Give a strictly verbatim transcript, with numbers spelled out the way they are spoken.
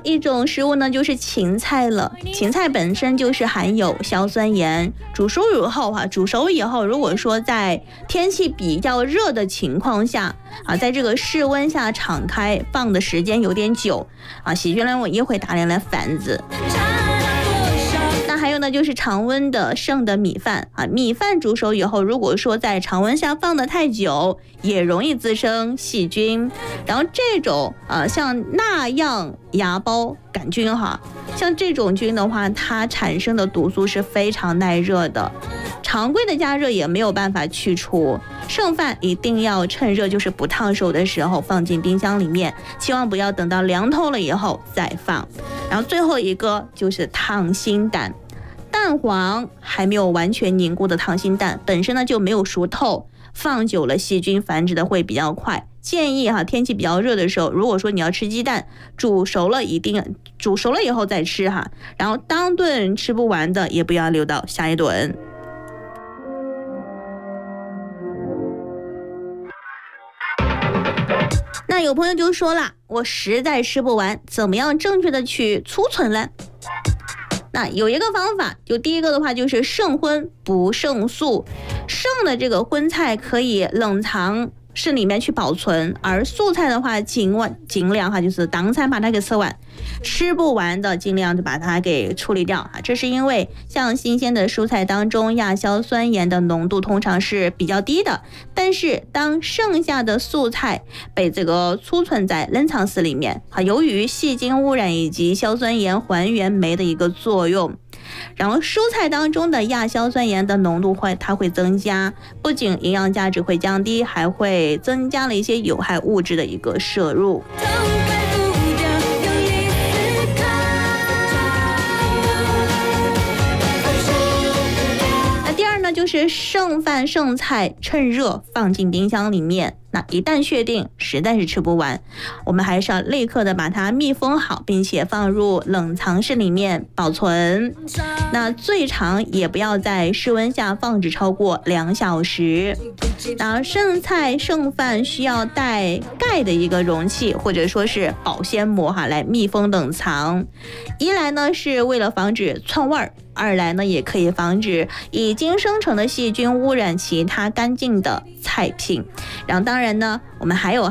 一种食物呢，就是芹菜了。芹菜本身就是含有硝酸盐，煮熟以后哈、啊，煮熟以后，如果说在天气比较热的情况下啊，在这个室温下敞开放的时间有点久啊，细菌呢也会打来了烦子。那还有呢，就是常温的剩的米饭啊，米饭煮熟以后，如果说在常温下放的太久，也容易滋生细菌。然后这种呃，像那样芽孢杆菌哈，像这种菌的话，它产生的毒素是非常耐热的，常规的加热也没有办法去除。剩饭一定要趁热，就是不烫手的时候放进冰箱里面，千万不要等到凉透了以后再放。然后最后一个就是溏心蛋。蛋黄还没有完全凝固的溏心蛋本身呢就没有熟透，放久了细菌繁殖的会比较快。建议哈，天气比较热的时候，如果说你要吃鸡蛋，煮熟了一定煮熟了以后再吃哈，然后当顿吃不完的也不要留到下一顿。那有朋友就说了，我实在吃不完，怎么样正确的去储存呢？那有一个方法，就第一个的话就是剩荤不剩素，剩的这个荤菜可以冷藏室里面去保存，而素菜的话尽晚尽量哈就是当餐把它给吃完，吃不完的尽量就把它给处理掉啊。这是因为像新鲜的蔬菜当中亚硝酸盐的浓度通常是比较低的，但是当剩下的素菜被这个储存在冷藏室里面啊，由于细菌污染以及硝酸盐还原酶的一个作用，然后蔬菜当中的亚硝酸盐的浓度会它会增加，不仅营养价值会降低，还会增加了一些有害物质的一个摄入。那第二呢，就是剩饭剩菜趁热放进冰箱里面，那一旦确定实在是吃不完，我们还是要立刻的把它密封好，并且放入冷藏室里面保存。那最长也不要在室温下放置超过两小时。那剩菜剩饭需要带盖的一个容器或者说是保鲜膜哈来密封冷藏。一来呢是为了防止窜味，二来呢也可以防止已经生成的细菌污染其他干净的菜品。然后当然呢，我们还有